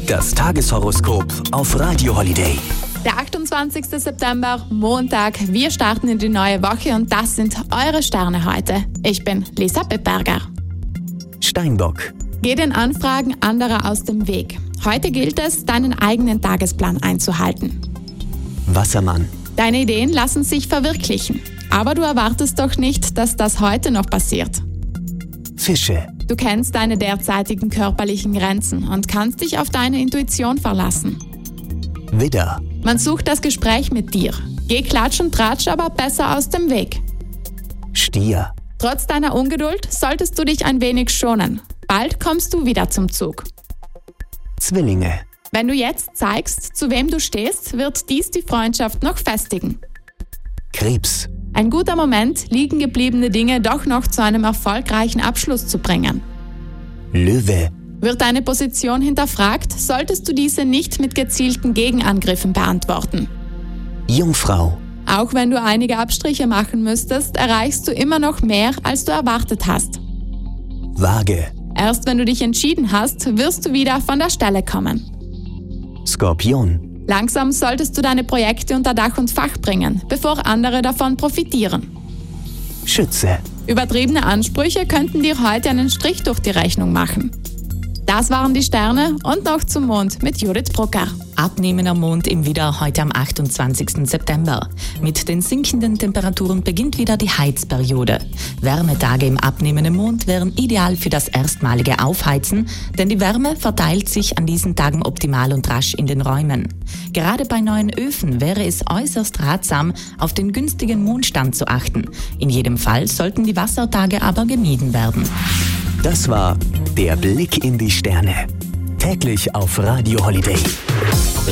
Das Tageshoroskop auf Radio Holiday. Der 28. September, Montag. Wir starten in die neue Woche und das sind eure Sterne heute. Ich bin Lisa Pepperger. Steinbock. Geh den Anfragen anderer aus dem Weg. Heute gilt es, deinen eigenen Tagesplan einzuhalten. Wassermann. Deine Ideen lassen sich verwirklichen. Aber du erwartest doch nicht, dass das heute noch passiert. Fische. Du kennst deine derzeitigen körperlichen Grenzen und kannst dich auf deine Intuition verlassen. Widder. Man sucht das Gespräch mit dir. Geh Klatsch und Tratsch aber besser aus dem Weg. Stier. Trotz deiner Ungeduld solltest du dich ein wenig schonen. Bald kommst du wieder zum Zug. Zwillinge. Wenn du jetzt zeigst, zu wem du stehst, wird dies die Freundschaft noch festigen. Krebs. Ein guter Moment, liegen gebliebene Dinge doch noch zu einem erfolgreichen Abschluss zu bringen. Löwe. Wird deine Position hinterfragt, solltest du diese nicht mit gezielten Gegenangriffen beantworten. Jungfrau. Auch wenn du einige Abstriche machen müsstest, erreichst du immer noch mehr, als du erwartet hast. Waage. Erst wenn du dich entschieden hast, wirst du wieder von der Stelle kommen. Skorpion. Langsam solltest du deine Projekte unter Dach und Fach bringen, bevor andere davon profitieren. Schütze. Übertriebene Ansprüche könnten dir heute einen Strich durch die Rechnung machen. Das waren die Sterne und noch zum Mond mit Judith Brucker. Abnehmender Mond im Widder heute am 28. September. Mit den sinkenden Temperaturen beginnt wieder die Heizperiode. Wärmetage im abnehmenden Mond wären ideal für das erstmalige Aufheizen, denn die Wärme verteilt sich an diesen Tagen optimal und rasch in den Räumen. Gerade bei neuen Öfen wäre es äußerst ratsam, auf den günstigen Mondstand zu achten. In jedem Fall sollten die Wassertage aber gemieden werden. Das war der Blick in die Sterne. Täglich auf Radio Holiday.